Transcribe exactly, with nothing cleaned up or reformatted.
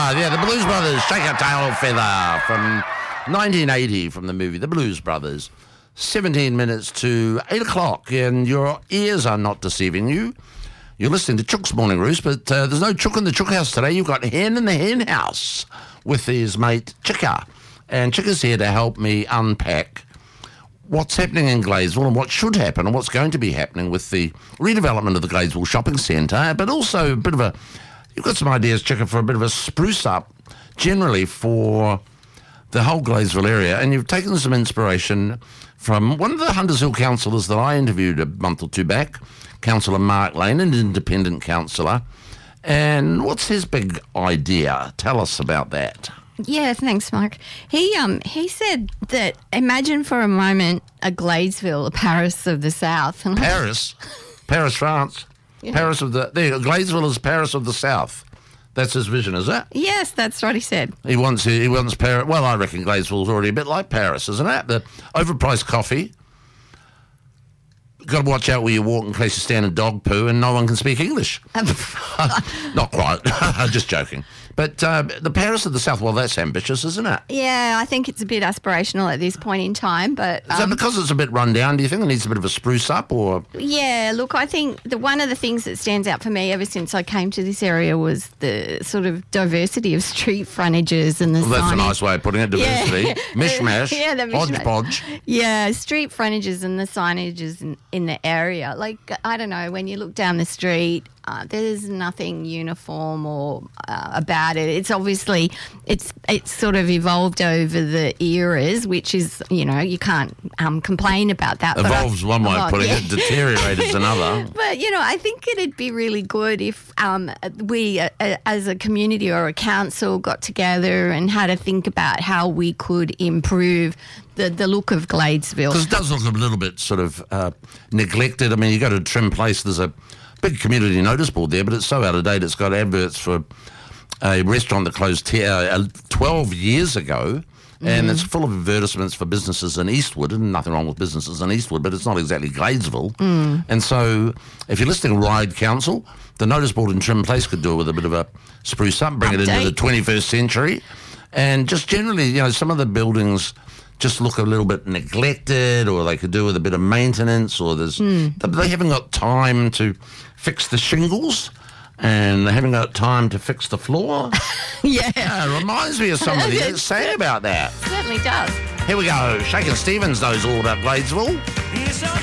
Ah, yeah, the Blues Brothers, Shake a Tail Feather from nineteen eighty from the movie The Blues Brothers. seventeen minutes to eight o'clock, and your ears are not deceiving you. You're listening to Chook's Morning Roost, but uh, there's no Chook in the Chook House today. You've got Hen in the Hen House with his mate Chicka. And Chicka's here to help me unpack what's happening in Gladesville and what should happen and what's going to be happening with the redevelopment of the Gladesville Shopping Centre, but also a bit of a... You've got some ideas, Chicka, for a bit of a spruce up generally for the whole Gladesville area, and you've taken some inspiration from one of the Hunters Hill councillors that I interviewed a month or two back, Councillor Mark Lane, an independent councillor. And what's his big idea? Tell us about that. Yeah, thanks, Mark. He um he said that imagine for a moment a Gladesville, a Paris of the South. Paris? Paris, France? Yeah. Paris of the... There, Gladesville is Paris of the South. That's his vision, is it? Yes, that's what he said. He wants he wants Paris. Well, I reckon Gladesville's already a bit like Paris, isn't it? The overpriced coffee. Got to watch out where you walk in case you stand in dog poo and no one can speak English. Not quite. Just joking. But uh, the Paris of the South, well, that's ambitious, isn't it? Yeah, I think it's a bit aspirational at this point in time. But um, Is that because it's a bit run down, do you think? It needs a bit of a spruce up? Or Yeah, look, I think the one of the things that stands out for me ever since I came to this area was the sort of diversity of street frontages and the well, that's signage. a nice way of putting it, diversity. Yeah. Mishmash, yeah, the mishmash. hodgepodge. Yeah, street frontages and the signages in, in the area. Like, I don't know, when you look down the street, Uh, there's nothing uniform or uh, about it. It's obviously it's it's sort of evolved over the eras, which is, you know, you can't um, complain about that. Evolves but I, one way oh, of putting yeah. it, deteriorated's another. But, you know, I think it'd be really good if um, we, uh, as a community or a council, got together and had to think about how we could improve the, the look of Gladesville. Because it does look a little bit sort of uh, neglected. I mean, you go to Trim Place, there's a big community notice board there, but it's so out of date. It's got adverts for a restaurant that closed t- uh, twelve years ago, mm. and it's full of advertisements for businesses in Eastwood, and nothing wrong with businesses in Eastwood, but it's not exactly Gladesville. Mm. And so if you're listening to Ryde Council, the notice board in Trim Place could do it with a bit of a spruce up, bring Update. it into the twenty-first century, and just generally, you know, some of the buildings just look a little bit neglected, or they could do with a bit of maintenance, or there's mm. they haven't got time to fix the shingles, and they haven't got time to fix the floor. Yeah. yeah. It reminds me of somebody. Let's say about that. Certainly does. Here we go. Shakin' Stevens knows all about Gladesville.